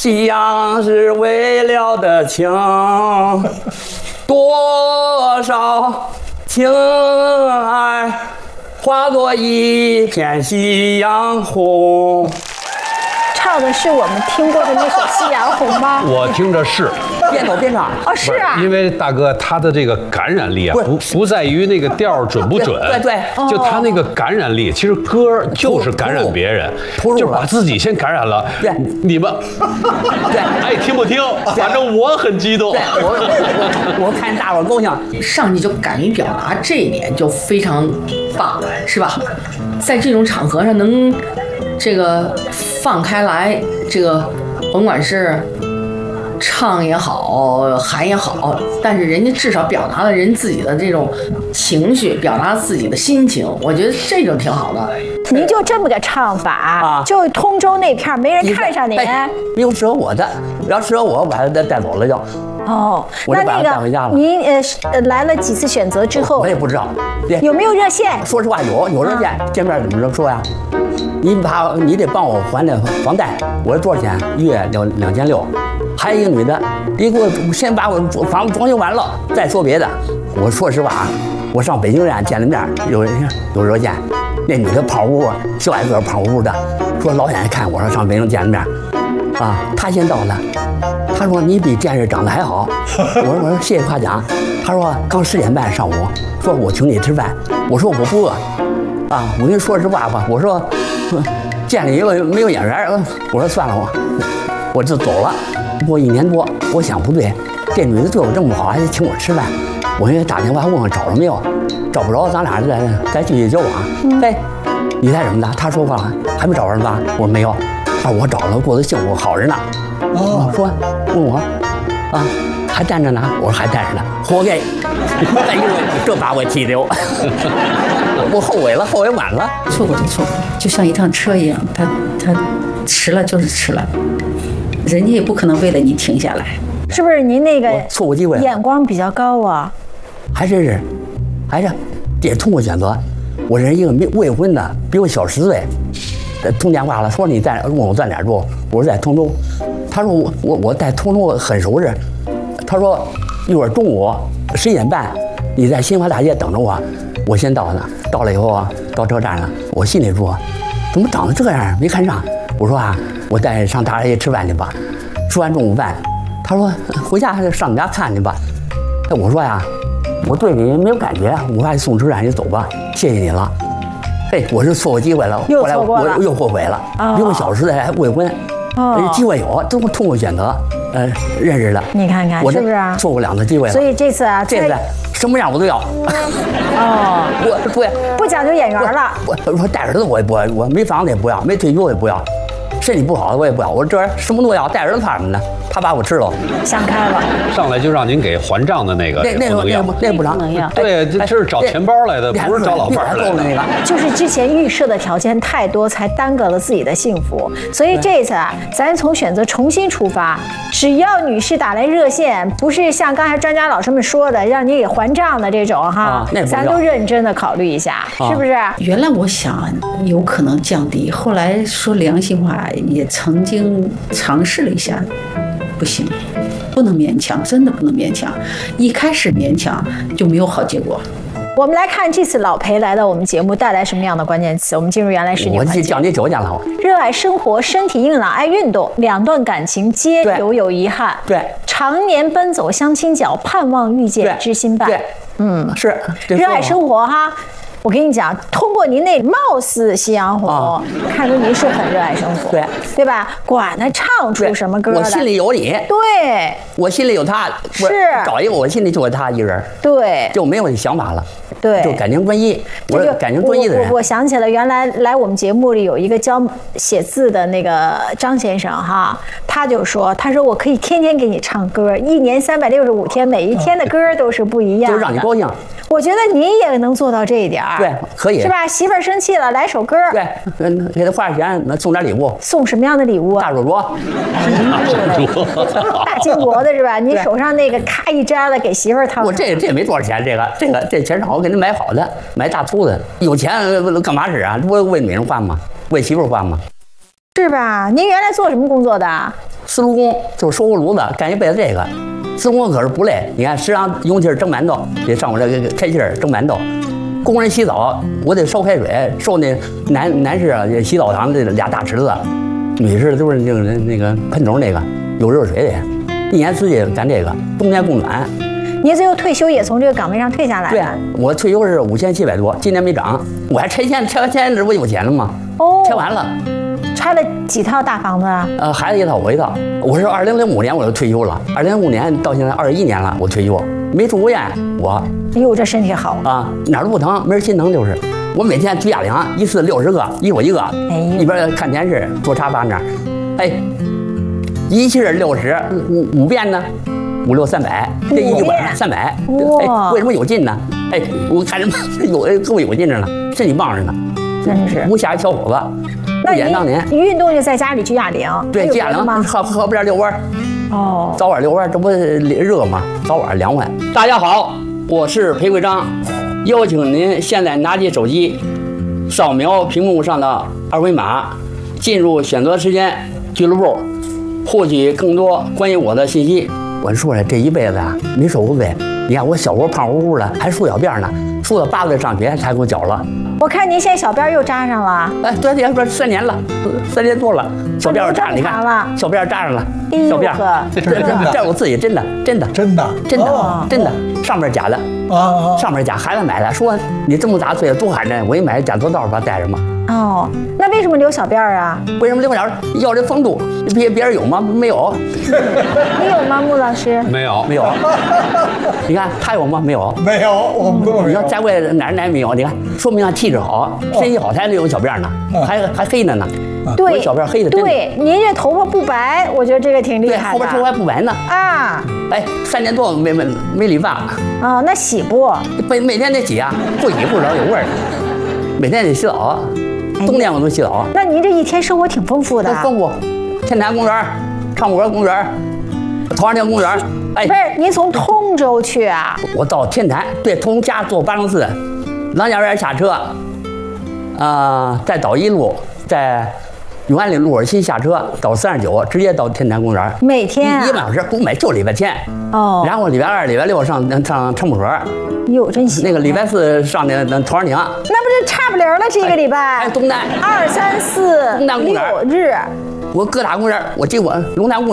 夕阳是为了的情，多少情爱化作一片夕阳红。 唱的是我们听过的那首《夕阳红》吗？ 我听着是。 边走边唱哦，是啊， 因为大哥他的这个感染力啊，不在于那个调准不准， 对， 就他那个感染力，其实歌就是感染别人，就把自己先感染了。 对， 你们， 对， 爱听不听，反正我很激动。 对，我看大伙高兴， 上去就敢于表达，这一点就非常棒，是吧？在这种场合上能这个放开来，这个甭管是唱也好，喊也好，但是人家至少表达了人自己的这种情绪，表达自己的心情，我觉得这种挺好的。 您就这么个唱法啊？就通州那片没人看上您， 没有适合我的，要适合我把他带走了就。 哦，那个您来了几次选择之后， 我也不知道， 有没有热线？ 说实话有热线，见面怎么说呀？你得帮我还那房贷，我多少钱？月2600。还有一个女的，你给我先把我房子装修完了再说别的。我说实话，我上北京站见了面，有热线，那女的跑屋，小矮个跑屋的，说老远看我说上北京见了面，啊，她先到的，她说你比电视长得还好，我说谢谢夸奖，她说刚10点半上午，说我请你吃饭，我说我不饿，啊，我跟你说实话吧，我说见了一个没有眼缘，我说算了我就走了。过1年多，我想不对，这女的对我这么好，还得请我吃饭。我给打电话问问找着没有，找不着，咱俩再继续交往。哎，你猜什么的？他说话了，还没找着吧？我说没有。他说我找了，过得幸福，好着呢。哦，说问我，啊，还站着呢？我说还站着呢，活该！哎呦，这把我气的我后悔了，后悔晚了。 错过就错过，就像一趟车一样，他迟了就是迟了。人家也不可能为了你停下来， 是不是？您那个错过机会， 眼光比较高啊， 还是也通过选择。我认识一个未婚的，比我小10岁，通电话了，说你问我在哪儿住，我说在通州。他说我在通州很熟识，他说一会儿中午11点半你在新华大街等着我，我先到呢。到了以后啊，到车站了，我心里说怎么长得这样，没看上。我说啊，我带你上大街吃饭去吧。吃完中午饭，他说回家上你家看去吧。我说呀，我对你没有感觉，我把你送车站，你走吧，谢谢你了。嘿，我是错过机会了，后来我又后悔了，比我小10岁还未婚，机会有，都通过选择，认识的。 你看看是不是啊？ 错过2次机会了。 所以这次啊， 这次什么样我都要。 哦， 我不讲究眼缘了。 我说带儿子我也不要，我没房子也不要，没退休也不要。身体不好的我也不要，我这什么都要，带儿子怕什么呢？他把我吃了， 想开了。 上来就让您给还账的那个， 那不能要。 对，这是找钱包来的，不是找老伴儿来的。 那个就是之前预设的条件太多，才耽搁了自己的幸福。所以这次啊，咱从选择重新出发，只要女士打来热线，不是像刚才专家老师们说的让你给还账的这种哈，咱都认真的考虑一下，是不是？ 原来我想有可能降低，后来说良心话，也曾经尝试了一下。不行，不能勉强，真的不能勉强。一开始勉强就没有好结果。 我们来看这次老裴来到我们节目带来什么样的关键词。我们进入原来时间环节。 我叫你9讲了。 热爱生活，身体硬朗，爱运动，2段感情皆有遗憾。 对， 常年奔走相亲角，盼望遇见知心伴。 对，是热爱生活哈。我跟你讲，通过您那貌似夕阳红，看出您是很热爱生活，对吧？管他唱出什么歌的， 我心里有你， 对， 我心里有他， 是找一个我心里就有他一个人， 对， 就没有想法了， 对， 就感情专一，我是感情专一的人。 我想起了原来来我们节目里有一个教写字的那个张先生哈，他就说，他说我可以天天给你唱歌，1年365天，每一天的歌都是不一样的， 就让你高兴。 我觉得您也能做到这一点， 对，可以， 是吧？媳妇儿生气了，来首歌， 对，给他花点钱，送点礼物， 送什么样的礼物啊？ 大手镯， 大金镯子是吧？你手上那个咔一摘了，给媳妇儿套。 我这没多少钱，这钱少，我给他买好的，买大粗的。有钱干嘛使啊？不为女人花吗？为媳妇儿花吗？ 是吧？您原来做什么工作的？ 石炉工，就是收锅炉子，干一辈子这个。石工可是不累，你看时常用气蒸馒头，得上我这个开气蒸馒头。工人洗澡，我得烧开水，烧那男士啊洗澡堂这俩大池子，女士都是那个喷头那个有热水的，一年四季干这个，冬天供暖。 您最后退休也从这个岗位上退下来了？ 对，我退休是5700多，今年没涨，我还拆迁，拆完迁这不有钱了吗？ 哦， 拆完了。 拆了几套大房子啊？ 孩子一套，我一套。我是2005年我就退休了，2005年到现在21年了，我退休，没住过院。我， 哎呦，这身体好啊，哪儿都不疼，没人心疼就是。我每天举哑铃，一次60个，一会一个，一边看电视，做茶吧那儿，哎，一气60，五遍呢，5、6、300，这一晚上300。哎，为什么有劲呢？哎，我看人够有劲着呢，身体棒着呢， 真是无暇小伙子。 那你运动就在家里举哑铃？ 对，举哑铃，河边遛弯。哦，早晚遛弯，这不热吗？早晚凉快。大家好，我是裴贵章，邀请您现在拿起手机，扫描屏幕上的二维码，进入选择时间俱乐部，获取更多关于我的信息。我说了，这一辈子啊，没受过罪。你看我小时候胖乎乎的，还输小辫呢，输到8岁上学才给我绞了。 我看您现在小辫又扎上了。 哎，对，不是3年了，3年多了，小辫扎上，你看，小辫扎上了，小辫，这我自己真的，上面假的啊，上面假，孩子买的，说你这么大岁数多寒碜，我一买假头套把它戴上嘛。 哦，那为什么留小辫啊？ 为什么留小辫？要这风度，别人有吗？没有。 你有吗，穆老师？ 没有。 你看他有吗？没有。 没有，我们都没有。 你要在外哪没有？你看，说明他气质好，身体好才留小辫呢，还黑的呢。 对， 小辫黑的。 对，您这头发不白，我觉得这个挺厉害的。 后边头发还不白呢。啊。哎，3年多没理发。 啊，那洗不？ 每天得洗啊，不洗不知道有味儿。每天得洗澡，冬天我都洗澡。 那您这一天生活挺丰富的。 丰富，天坛公园、昌河公园、陶然亭公园。哎， 不是，您从通州去啊？ 我到天坛，对，从家坐804，郎家园下车，再倒一路，在永安里路尔新下车，到39，直接到天坛公园。 每天 1个半小时，不买就礼拜天。哦。然后礼拜2、礼拜6上长木河。 哟，真行。 那个礼拜4上那陶然亭。 那不是差不离了？这一个礼拜。 哎，东南。 2、3、4、6日。 我各大公园，我结果龙潭公园。